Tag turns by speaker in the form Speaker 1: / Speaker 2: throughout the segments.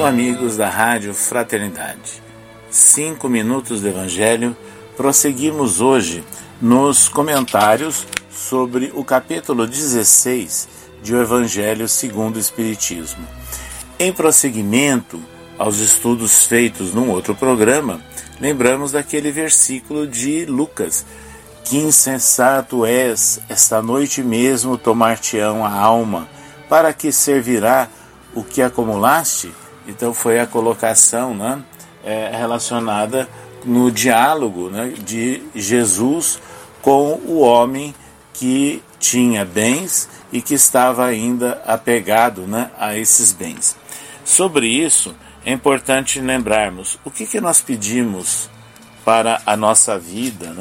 Speaker 1: Alô, amigos da Rádio Fraternidade. 5 minutos do Evangelho. Prosseguimos hoje nos comentários sobre o capítulo 16 de O Evangelho segundo o Espiritismo. Em prosseguimento aos estudos feitos num outro programa, lembramos daquele versículo de Lucas: que insensato és, esta noite mesmo tomar-te-ão a alma, para que servirá o que acumulaste? Então foi a colocação, relacionada no diálogo, de Jesus com o homem que tinha bens e que estava ainda apegado, a esses bens. Sobre isso é importante lembrarmos o que nós pedimos para a nossa vida,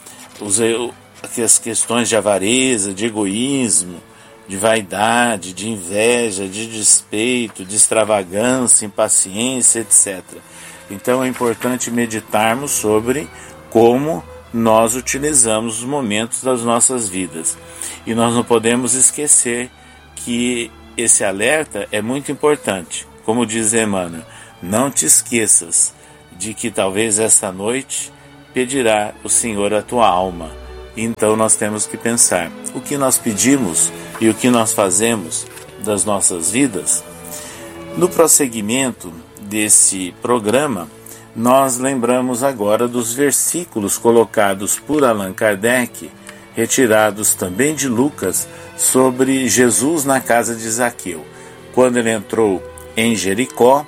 Speaker 1: as questões de avareza, de egoísmo, de vaidade, de inveja, de despeito, de extravagância, impaciência, etc. Então é importante meditarmos sobre como nós utilizamos os momentos das nossas vidas. E nós não podemos esquecer que esse alerta é muito importante. Como diz Emmanuel, não te esqueças de que talvez esta noite pedirá o Senhor a tua alma. Então nós temos que pensar o que nós pedimos e o que nós fazemos das nossas vidas. No prosseguimento desse programa, nós lembramos agora dos versículos colocados por Allan Kardec, retirados também de Lucas, sobre Jesus na casa de Zaqueu, quando ele entrou em Jericó,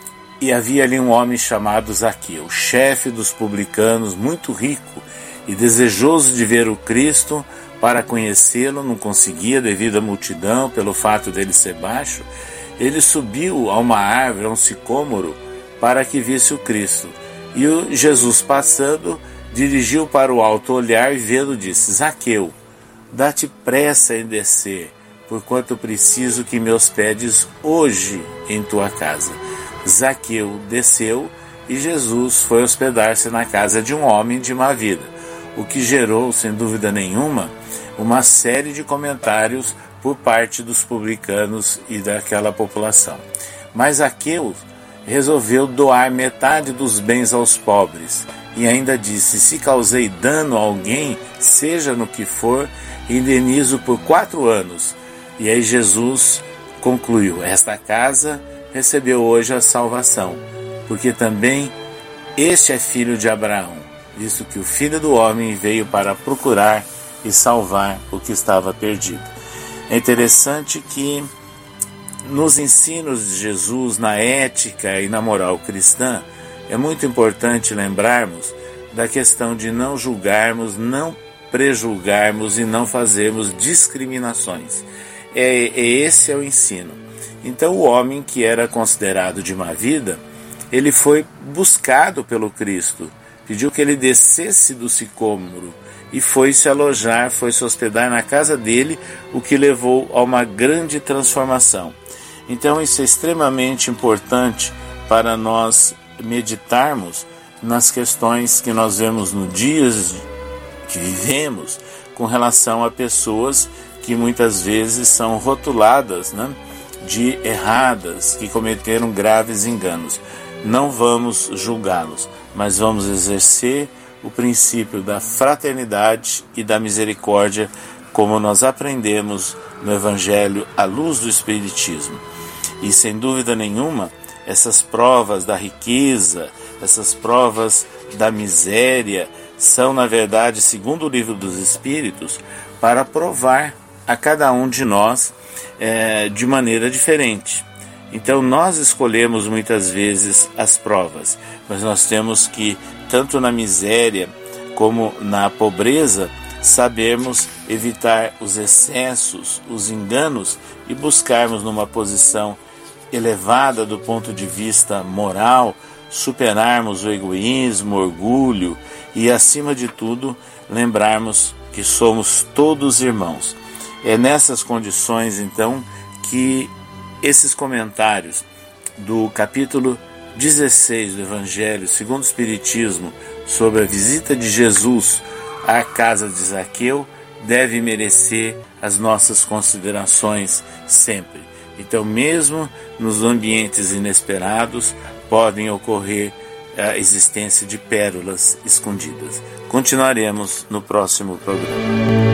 Speaker 1: e havia ali um homem chamado Zaqueu, chefe dos publicanos, muito rico, e desejoso de ver o Cristo. Para conhecê-lo, não conseguia devido à multidão, pelo fato dele ser baixo. Ele subiu a uma árvore, a um sicômoro, para que visse o Cristo. E o Jesus, passando, dirigiu para o alto olhar e vendo disse: Zaqueu, dá-te pressa em descer, porquanto preciso que me hospedes hoje em tua casa. Zaqueu desceu e Jesus foi hospedar-se na casa de um homem de má vida, o que gerou, sem dúvida nenhuma, uma série de comentários por parte dos publicanos e daquela população. Mas Zaqueu resolveu doar metade dos bens aos pobres e ainda disse: se causei dano a alguém, seja no que for, indenizo por 4 anos. E aí Jesus concluiu: esta casa recebeu hoje a salvação, porque também este é filho de Abraão, visto que o Filho do Homem veio para procurar e salvar o que estava perdido. É interessante que nos ensinos de Jesus, na ética e na moral cristã, é muito importante lembrarmos da questão de não julgarmos, não prejulgarmos e não fazermos discriminações. Esse é o ensino. Então o homem que era considerado de má vida, ele foi buscado pelo Cristo, pediu que ele descesse do sicômoro e foi se alojar, foi se hospedar na casa dele, o que levou a uma grande transformação. Então isso é extremamente importante para nós meditarmos nas questões que nós vemos no dia que vivemos com relação a pessoas que muitas vezes são rotuladas, de erradas, que cometeram graves enganos. Não vamos julgá-los, mas vamos exercer o princípio da fraternidade e da misericórdia, como nós aprendemos no Evangelho à luz do Espiritismo. E sem dúvida nenhuma, essas provas da riqueza, essas provas da miséria, são na verdade, segundo o Livro dos Espíritos, para provar a cada um de nós de maneira diferente. Então nós escolhemos muitas vezes as provas, mas nós temos que, tanto na miséria como na pobreza, sabermos evitar os excessos, os enganos e buscarmos numa posição elevada do ponto de vista moral, superarmos o egoísmo, o orgulho e, acima de tudo, lembrarmos que somos todos irmãos. É nessas condições, então, que esses comentários do capítulo 16 do Evangelho segundo o Espiritismo sobre a visita de Jesus à casa de Zaqueu deve merecer as nossas considerações sempre. Então, mesmo nos ambientes inesperados, podem ocorrer a existência de pérolas escondidas. Continuaremos no próximo programa.